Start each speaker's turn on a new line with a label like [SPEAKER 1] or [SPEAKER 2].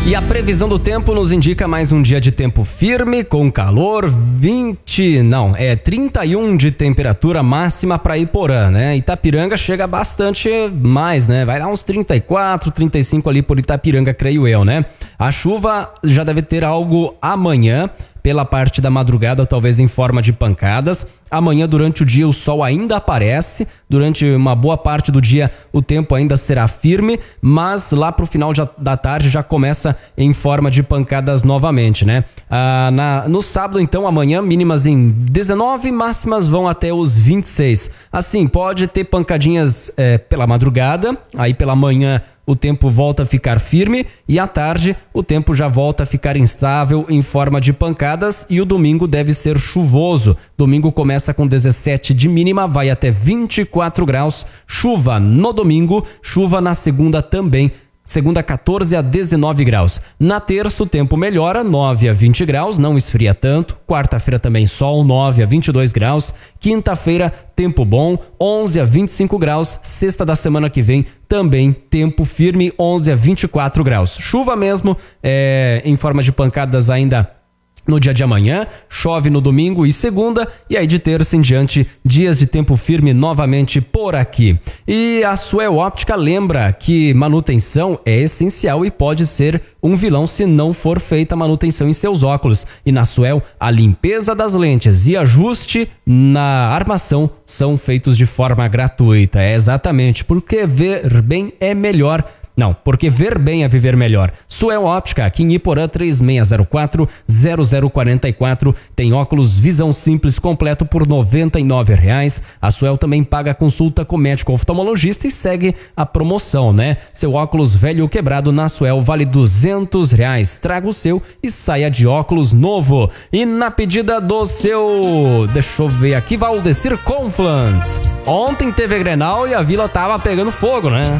[SPEAKER 1] E a previsão do tempo nos indica mais um dia de tempo firme, com calor, 31 de temperatura máxima para Iporã, né? Itapiranga chega bastante mais, né? Vai dar uns 34, 35 ali por Itapiranga, creio eu, né? A chuva já deve ter algo amanhã, pela parte da madrugada, talvez em forma de pancadas. Amanhã, durante o dia, o sol ainda aparece. Durante uma boa parte do dia, o tempo ainda será firme, mas lá pro final da tarde já começa em forma de pancadas novamente, né? No sábado, então, amanhã, mínimas em 19, máximas vão até os 26. Assim, pode ter pancadinhas pela madrugada, aí pela manhã o tempo volta a ficar firme e à tarde o tempo já volta a ficar instável em forma de pancadas e o domingo deve ser chuvoso. Domingo começa com 17 de mínima, vai até 24 graus, chuva no domingo, chuva na segunda também. Segunda 14 a 19 graus. Na terça o tempo melhora, 9 a 20 graus, não esfria tanto. Quarta-feira também sol, 9 a 22 graus. Quinta-feira tempo bom, 11 a 25 graus. Sexta da semana que vem também tempo firme, 11 a 24 graus. Chuva mesmo, em forma de pancadas ainda no dia de amanhã, chove no domingo e segunda, e aí de terça em diante, dias de tempo firme novamente por aqui. E a Suel Óptica lembra que manutenção é essencial e pode ser um vilão se não for feita a manutenção em seus óculos. E na Suel, a limpeza das lentes e ajuste na armação são feitos de forma gratuita. É exatamente porque ver bem é melhor. Não, porque ver bem é viver melhor. Suel Óptica, aqui em Iporã, 3604-0044. Tem óculos visão simples completo por R$ 99. A Suel também paga consulta com médico oftalmologista e segue a promoção, né? Seu óculos velho ou quebrado na Suel vale R$ 200. Traga o seu e saia de óculos novo. E na pedida do seu... Deixa eu ver aqui, Valdecir Conflans. Ontem teve Grenal e a Vila tava pegando fogo, né?